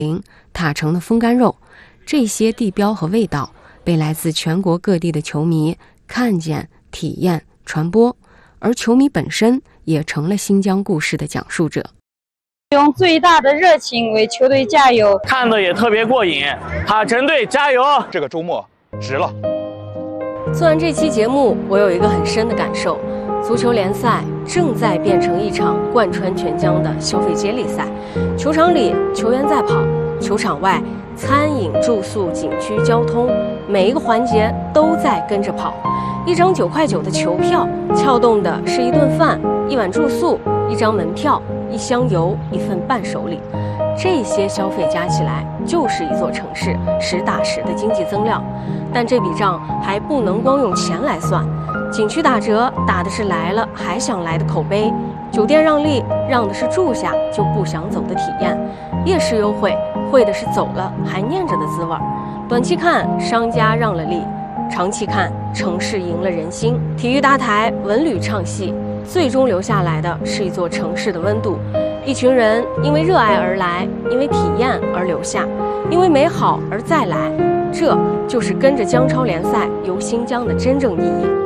塔城的风干肉，这些地标和味道被来自全国各地的球迷看见、体验、传播，而球迷本身也成了新疆故事的讲述者。 用最大的热情为球队加油， 看得也特别过瘾。塔城队加油！ 这个周末值了。 做完这期节目，我有一个很深的感受：足球联赛正在变成一场贯穿全疆的消费接力赛。球场里球员在跑，球场外餐饮、住宿、景区、交通，每一个环节都在跟着跑。一张9块9的球票，撬动的是一顿饭、一碗住宿、一张门票、一箱油、一份伴手礼。这些消费加起来就是一座城市实打实的经济增量。但这笔账还不能光用钱来算，景区打折打的是来了还想来的口碑，酒店让利让的是住下就不想走的体验，夜市优惠惠的是走了还念着的滋味。短期看商家让了利，长期看城市赢了人心。体育大台文旅唱戏，最终留下来的是一座城市的温度。一群人因为热爱而来，因为体验而留下，因为美好而再来，这就是跟着姜超联赛游新疆的真正意义。